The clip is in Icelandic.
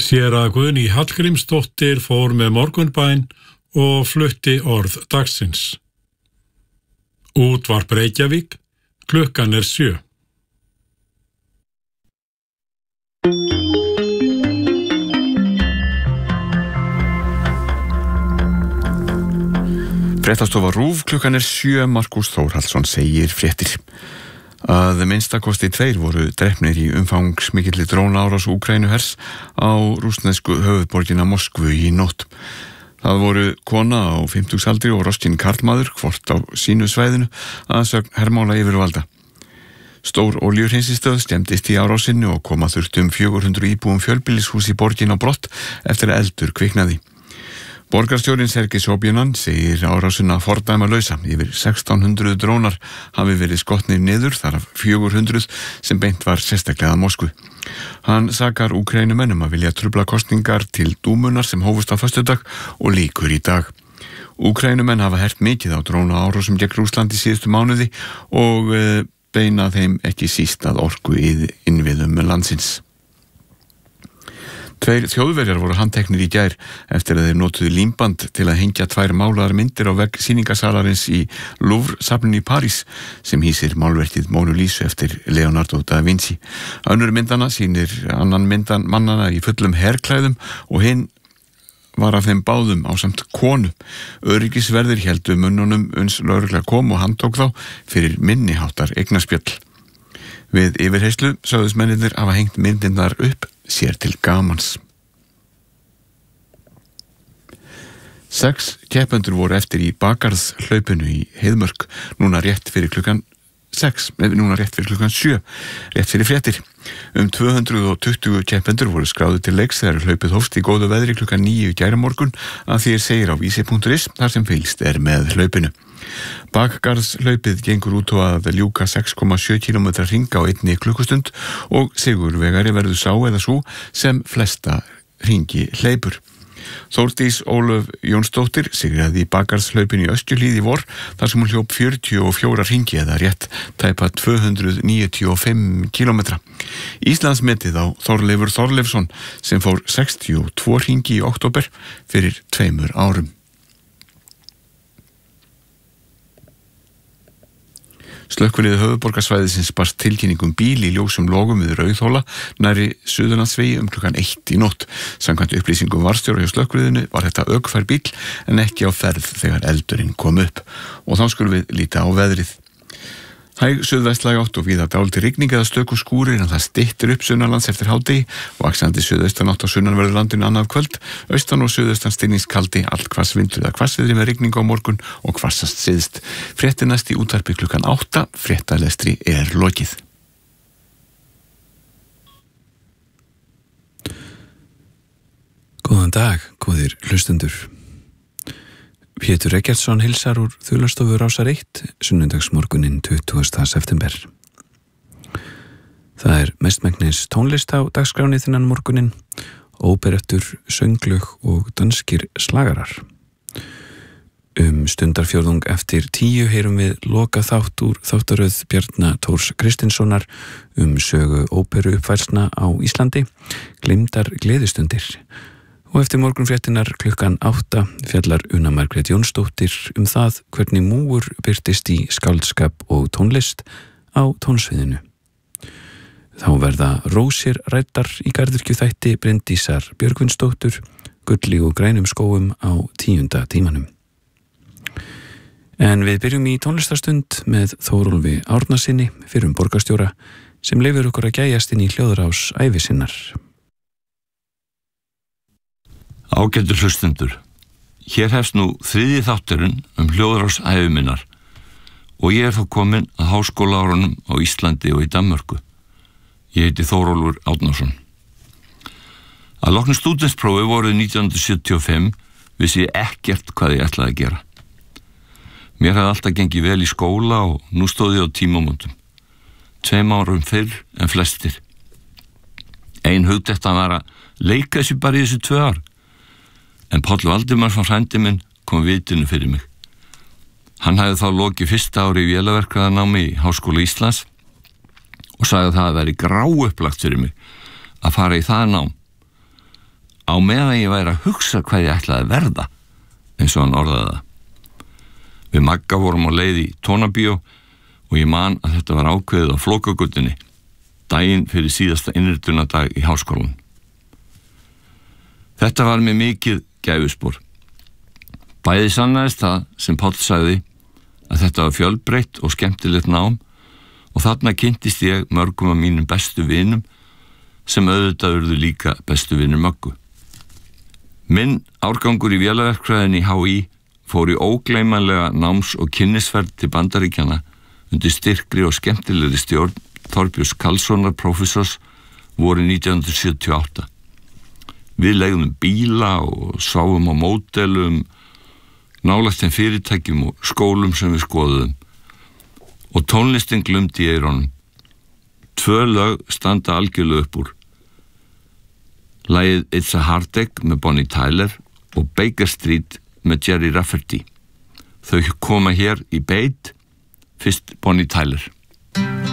Séra Guðný Hallgrímsdóttir fór með morgunbæn og flutti orð dagsins. Útvarp Reykjavík, klukkan 7. Fréttastofa RÚV, klukkan 7, Markús Þórhallsson segir fréttir. Að minnstakosti 2 voru drepnir í umfangsmikilli drónaárás Úkraínuhers á rússnesku höfuðborgina Moskvu í nótt. Það voru kona á 50-aldri og roskinn karlmaður, hvort á sínu svæðinu, að sögn hermála yfirvalda. Stór olíuhreinsistöð skemmdist í árásinni og koma þurfti 400 íbúum fjölbýlishús í borgin á brott eftir að eldur kviknaði. Borgarstjórinn Sergei Sobjanin segir árásina fordæmalausa. Yfir 1600 drónar hafi verið skotnir niður, þar af 400 sem beint var sérstaklega að Moskvu. Hann sakar Úkraínumennum að vilja trufla kosningar til dúmunar sem hófust á föstudag og lýkur í dag. Úkraínumenn hafa hert mikið á drónaárásum gegn Rússlandi síðustu mánuði og beina þeim ekki síst að orku innviðum landsins. 2 þjóðverjar voru handteknir í gær eftir að þeir notuðu límband til að hengja 2 málaðar myndir á vegg sýningarsalarins í Louvre-safninu í París sem hýsir málverkið Mónu Lísu eftir Leonardo da Vinci. Önnur myndana sýnir annan myndan mannana í fullum herklæðum og hinn var af þeim báðum ásamt konu. Öryggisverðir héldu munnunum uns lögregla kom og handtók þá fyrir minniháttar eignarspjöll. Við yfirheyrslu sögðust mennirnir hafa hengt myndirnar upp sér til gamans. 6 keppendur voru eftir í bakarðslaupinu í Heiðmörk núna rétt fyrir klukkan 7, rétt fyrir fréttir. 220 keppendur voru skráðu til leiks þegar hlaupið hófst í góðu veðri klukkan 9 í gærmorgun að því segir á vísi.is þar sem fylgst með hlaupinu. Bakgarðslaupið gengur út á að ljúka 6,7 km hring á 1 klukkustund og sigurvegari verður sá eða sú sem flesta hringi hleypur. Þórdís Ólöf Jónsdóttir sigraði í bakarðslaupinu í Öskjuhlíð í vor þar sem hún hljóp 44 hringi eða rétt tæpa 295 km. Íslandsmetið á Þorleifur Þorleifsson sem fór 62 hringi í október fyrir 2 árum. Slökkviliðið höfuðborgarsvæðisins barst tilkynningum bíl í ljósum logum við Rauðhóla nærri Suðurlandsvegi klukkan 1 í nótt. Samkvæmt upplýsingum varðstjóra hjá slökkviliðinu var þetta ökfær bíl en ekki á ferð þegar eldurinn kom upp. Og þá skulum við líta á veðrið. Hæg suðvestlæg átt og víða dálítil rigning eða stöku skúrir en það styttir upp sunnanlands eftir hádegi. Vaxandi suðaustanátt á sunnanverðu landinu annað kvöld. Austan og suðaustan stinningskaldi, allt hvassvindur eða hvassviðri með rigningu á morgun og hvassast syðst. Fréttir næst í útvarpi klukkan 8. Fréttalestri lokið. Góðan dag, góðir hlustendur. Pétur Eggertsson hilsar úr Þulastofu Rásar 1, sunnudagsmorguninn 20. september. Það mestmegnis tónlist á dagskráni þennan morguninn, óperettur, sönglög og danskir slagarar. Stundarfjórðung eftir 10 heyrum við loka þátt úr þáttaröð Bjarna Tórs Kristinssonar sögu óperu uppfærslna á Íslandi, gleymdar gleðistundir. Og eftir morgunfréttinar klukkan 8 fjallar Una Margrét Jónsdóttir það hvernig múgur birtist í skáldskap og tónlist á tónsviðinu. Þá verða rósir ræddar í garðyrkjuþætti Bryndísar Björgvinsdóttur, gulli og grænum skógum á 10. tímanum. En við byrjum í tónlistarstund með Þórólfi Árnasyni, fyrrum borgarstjóra, sem leyfir okkur að gæjast inn í hljóðrás ævi sinnar. Ágætu hlustendur, hér hefst nú 3. þátturinn hljóðrás ævi minnar og ég þá komin að háskólaárunum á Íslandi og í Danmörku. Ég heiti Þórólfur Árnason. Að loknu stúdentsprófi vorið 1975 vissi ég ekkert hvað ég ætlaði að gera. Mér hafði alltaf gengið vel í skóla og nú stóð ég á tímamótum. 2 árum fyrr en flestir. Ein hugdetta var að leika sér bara í þessu 2 ár. En Páll Valdimarsson frændi minn kom vitinu fyrir mig. Hann hafði þá lokið 1. ári í vélaverkfræðinámi í Háskóla Íslands og sagði að það væri gráupplagt fyrir mig að fara í það nám. á meðan ég væri að hugsa hvað ég ætlaði að verða, eins og hann orðaði það. Við Magga vorum á leið í Tónabíó og ég man að þetta var ákveðið á Flókagötunni, daginn fyrir síðasta innritunadag í háskólanum. Þetta var mér mikið gæfuspor. Bæði sannaðist það sem Páll sagði að þetta var fjölbreytt og skemmtilegt nám og þarna kynntist ég mörgum af mínum bestu vinum sem auðvitað urðu líka bestu vinur Möggu. Minn árgangur í vélaverkfræðinni í HÍ fór í ógleymanlega náms- og kynnisferð til Bandaríkjanna undir styrkri og skemmtilegri stjórn Þorbjörns Karlssonar prófessors vorið 1978. Við leigðum bíla og sváum á módelum, nálægt þeim fyrirtækjum og skólum sem við skoðuðum. Og tónlistin glumdi í eyrunum. 2 lög standa algjörlega upp úr. Lagið It's a Heartache með Bonnie Tyler og Baker Street með Jerry Rafferty. Þau koma hér í beit, fyrst Bonnie Tyler.